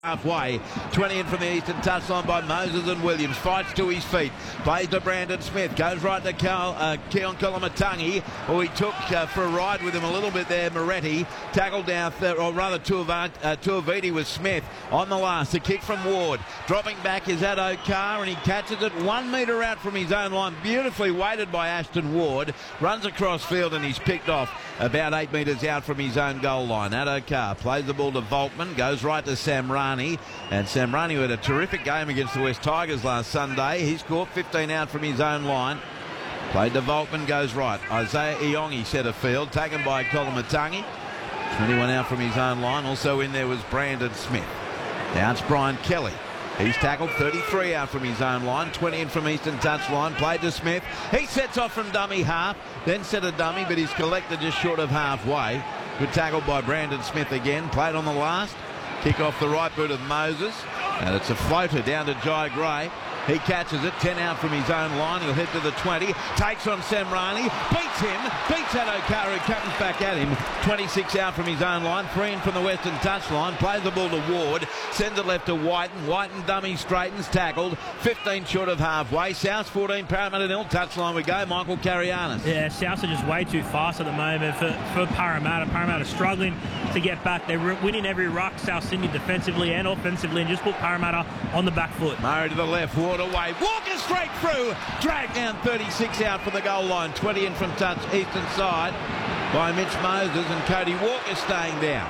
Halfway, 20 in from the eastern touchline by Moses and Williams. Fights to his feet, plays to Brandon Smith, goes right to Keon Koloamatangi, who he took for a ride with him a little bit there. Moretti tackled down, or rather Tuiviti with Smith on the last. The kick from Ward, dropping back is Addo-Carr, and he catches it 1 metre out from his own line, beautifully weighted by Ashton Ward, runs across field and he's picked off about 8 metres out from his own goal line. Addo-Carr plays the ball to Volkman, goes right to Samrani, and Samrani had a terrific game against the West Tigers last Sunday. He's caught 15 out from his own line. Played to Volkman, goes right. Isaiah Iongi centre field, taken by Koloamatangi. 21 out from his own line. Also in there was Brandon Smith. Now it's Brian Kelly. He's tackled 33 out from his own line, 20 in from eastern touchline, played to Smith. He sets off from dummy half, then set a dummy, but he's collected just short of halfway. Good tackle by Brandon Smith again, played on the last. Kick off the right boot of Moses, and it's a floater down to Jai Gray. He catches it, 10 out from his own line. He'll head to the 20, takes on Samrani, beats him, beats Addo-Carr, who comes back at him. 26 out from his own line, 3 in from the western touchline, plays the ball to Ward, sends it left to Whiten. Whiten dummy straightens, tackled, 15 short of halfway. South 14, Parramatta 0, touchline we go. Michael Carianis. Yeah, South are just way too fast at the moment for Parramatta. Parramatta struggling to get back. They're winning every ruck, South Sydney, defensively and offensively, and just put Parramatta on the back foot. Murray to the left, Ward away, Walker straight through, dragged down, 36 out from the goal line, 20 in from touch eastern side by Mitch Moses, and Cody Walker staying down.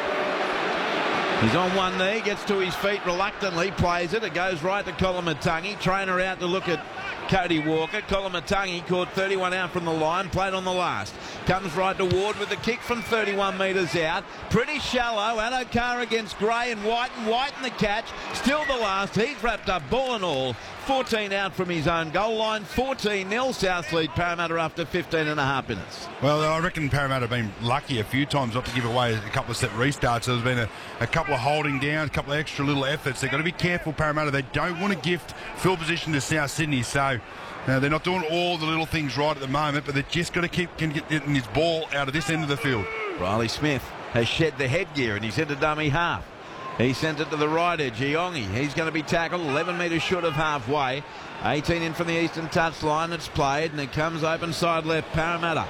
He's on one knee, gets to his feet reluctantly, plays it. It goes right to Koloamatangi. Trainer out to look at Cody Walker. Koloamatangi caught 31 out from the line, played on the last. Comes right to Ward with the kick from 31 metres out. Pretty shallow. Addo-Carr against Gray and Whiten. Whiten the catch. Still the last. He's wrapped up ball and all. 14 out from his own goal line. 14-0 South lead Parramatta after 15 and a half minutes. Well, I reckon Parramatta have been lucky a few times not to give away a couple of set restarts. So there's been a couple of holding down, a couple of extra little efforts. They've got to be careful, Parramatta. They don't want to gift field position to South Sydney. So they're not doing all the little things right at the moment, but they've just got to keep getting his ball out of this end of the field. Riley Smith has shed the headgear and he's into dummy half. He sent it to the right edge, Iongi. He's going to be tackled 11 metres short of halfway. 18 in from the eastern touchline. It's played and it comes open side left. Parramatta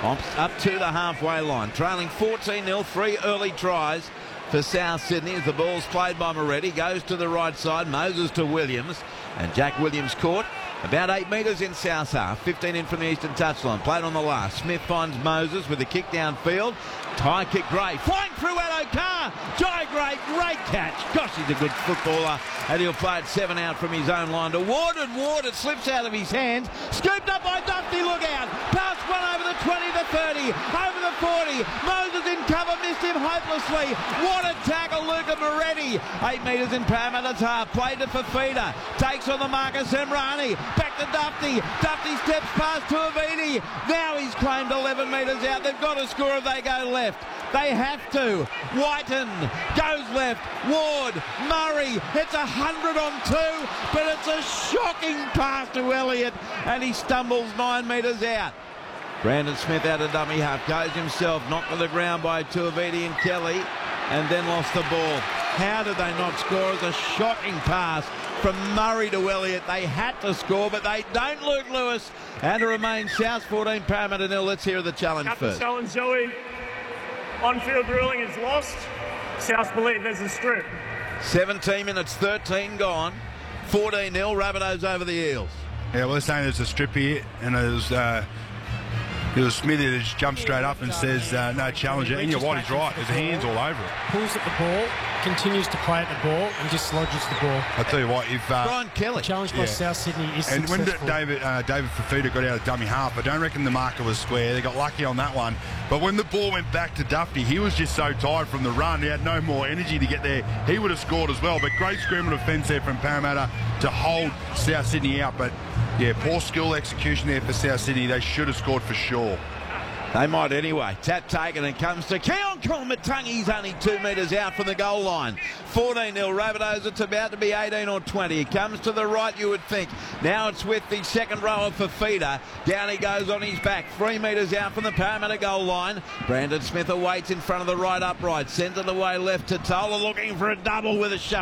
up to the halfway line. Trailing 14-0, 3 early tries for South Sydney as the ball's played by Moretti. Goes to the right side. Moses to Williams. And Jack Williams caught about 8 metres in South half. 15 in from the eastern touchline. Played on the last. Smith finds Moses with a kick downfield. High kick, Gray. Flying through Addo-Carr. Jai Gray, great catch. Gosh, he's a good footballer. And he'll play it 7 out from his own line to Ward. And Ward, it slips out of his hands. Scooped up by Dufty, look out. Pass one over the 20 to 30. Over the 40. Moses in cover, missed him hopelessly. What a tackle, Luca Moretti. 8 metres in Parramatta's half. Played to Fifita. Takes on the marker, Samrani. Back to Dufty. Dufty steps past Tuiviti. Now he's claimed 11 metres out. They've got to score if they go left. They have to. Whiten goes left. Ward, Murray, it's 100 on 2, but it's a shocking pass to Elliott, and he stumbles 9 metres out. Brandon Smith out of dummy half, goes himself, knocked to the ground by Tuiviti and Kelly, and then lost the ball. How did they not score? It's a shocking pass from Murray to Elliott. They had to score, but they don't, Luke Lewis. And to remain South 14, Parramatta 0. Let's hear the challenge first. Captain Zoe, on-field ruling is lost. South believe there's a strip. 17 minutes, 13 gone. 14-0, Rabbitohs over the Eels. Yeah, well, they're saying there's a strip here, and it was Smithy that just jumped straight up and says no challenger. And you're right, he's right. There's hands all over it. Pulls at the ball, continues to play at the ball, and just lodges the ball. I'll tell you what, if Brian Kelly, the challenge by South Sydney is and successful. when David Fifita got out of dummy half, I don't reckon the marker was square. They got lucky on that one. But when the ball went back to Dufty, he was just so tired from the run. He had no more energy to get there. He would have scored as well. But great scramble defence there from Parramatta to hold South Sydney out. But yeah, poor skill execution there for South Sydney. They should have scored for sure. They might anyway. Tap taken and comes to Keon Koloamatangi. He's only 2 metres out from the goal line. 14-0 Rabbitohs. It's about to be 18 or 20. He comes to the right, you would think. Now it's with the second rower for Fifita. Down he goes on his back. 3 metres out from the Parramatta goal line. Brandon Smith awaits in front of the right upright. Sends it away left to Tola, looking for a double with a shove.